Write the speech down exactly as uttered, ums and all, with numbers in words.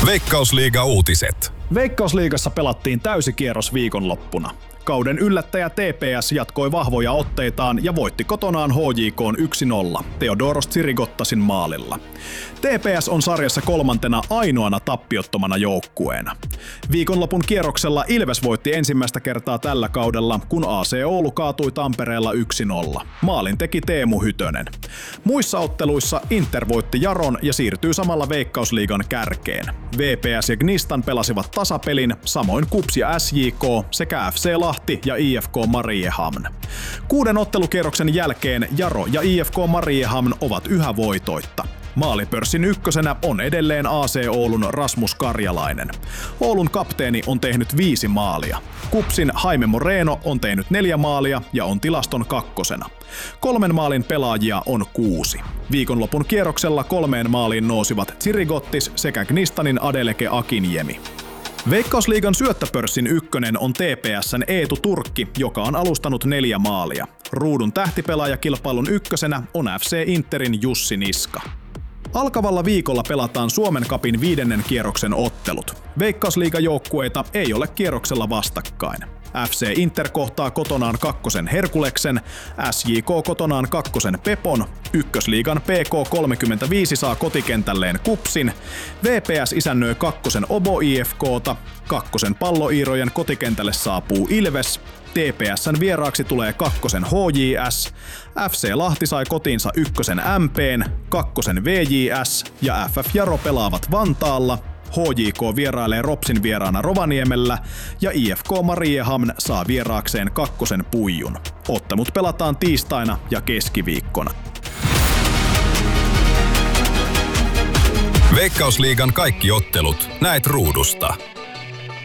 Veikkausliiga uutiset. Veikkausliigassa pelattiin täysikierros viikonloppuna. Kauden yllättäjä T P S jatkoi vahvoja otteitaan ja voitti kotonaan H J K:n yksi nolla Theodoros Tsirigottasin maalilla. T P S on sarjassa kolmantena ainoana tappiottomana joukkueena. Viikonlopun kierroksella Ilves voitti ensimmäistä kertaa tällä kaudella, kun A C Oulu kaatui Tampereella yksi nolla. Maalin teki Teemu Hytönen. Muissa otteluissa Inter voitti Jaron ja siirtyy samalla Veikkausliigan kärkeen. V P S ja Gnistan pelasivat tasapelin, samoin KuPS ja S J K sekä F C Lahti ja I F K Mariehamn. Kuuden ottelukierroksen jälkeen Jaro ja I F K Mariehamn ovat yhä voitoitta. Maalipörssin ykkösenä on edelleen A C Oulun Rasmus Karjalainen. Oulun kapteeni on tehnyt viisi maalia. KuPSin Jaime Moreno on tehnyt neljä maalia ja on tilaston kakkosena. Kolmen maalin pelaajia on kuusi. Viikonlopun kierroksella kolmeen maaliin nousivat Tsirigottis sekä Gnistanin Adeleke Akinjemi. Veikkausliigan syöttöpörssin ykkönen on T P S:n Eetu Turkki, joka on alustanut neljä maalia. Ruudun tähtipelaajakilpailun ykkösenä on F C Interin Jussi Niska. Alkavalla viikolla pelataan Suomen Cupin viidennen kierroksen ottelut. Veikkausliigajoukkueita ei ole kierroksella vastakkain. F C Inter kohtaa kotonaan kakkosen Herkuleksen, S J K kotonaan kakkosen Pepon, ykkösliigan P K kolmekymmentäviisi saa kotikentälleen KuPSin, V P S isännöi kakkosen Obo I F K:ta, kakkosen Palloiirojen kotikentälle saapuu Ilves, T P S:n vieraaksi tulee kakkosen H J S, F C Lahti sai kotiinsa ykkösen M P:n, kakkosen V J S ja F F Jaro pelaavat Vantaalla, H J K vierailee Ropsin vieraana Rovaniemellä ja I F K Mariehamn saa vieraakseen kakkosen Puijun. Ottelut pelataan tiistaina ja keskiviikkona. Veikkausliigan kaikki ottelut näet ruudusta.